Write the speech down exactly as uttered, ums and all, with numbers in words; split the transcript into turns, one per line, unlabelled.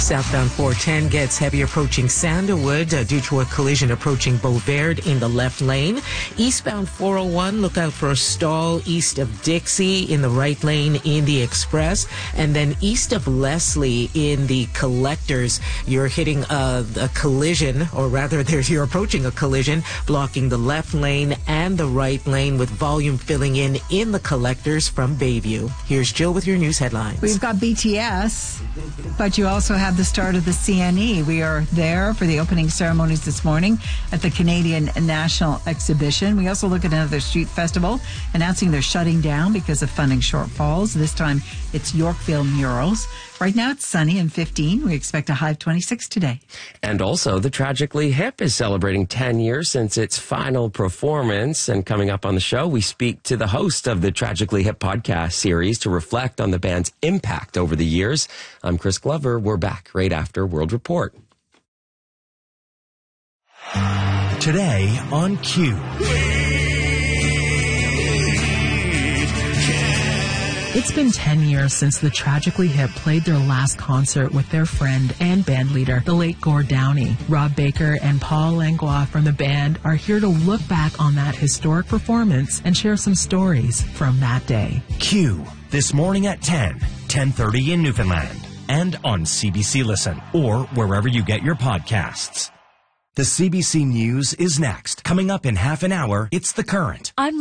Southbound four ten gets heavy approaching Sandalwood uh, due to a collision approaching Beauvert in the left lane. Eastbound four oh one, look out for a stall east of Dixie in the right lane in the Express. And then east of Leslie in the Collectors, you're hitting a, a collision, or rather there's, you're approaching a collision, blocking the left lane and the right lane with volume filling in in the Collectors from Bayview. Here's Jill with your news headlines.
We've got B T S, but you also have the start of the C N E. We are there for the opening ceremonies this morning at the Canadian National Exhibition. We also look at another street festival announcing they're shutting down because of funding shortfalls. This time it's Yorkville Murals. Right now it's sunny and fifteen. We expect a high of twenty-six today.
And also, the Tragically Hip is celebrating ten years since its final performance. And coming up on the show, we speak to the host of the Tragically Hip podcast series to reflect on the band's impact over the years. I'm Chris Glover. We're back right after World Report.
Today on Q.
It's been ten years since the Tragically Hip played their last concert with their friend and band leader, the late Gord Downey. Rob Baker and Paul Langlois from the band are here to look back on that historic performance and share some stories from that day.
Q, this morning at ten, ten thirty in Newfoundland, and on C B C Listen, or wherever you get your podcasts. The C B C News is next. Coming up in half an hour, it's The Current.
I'm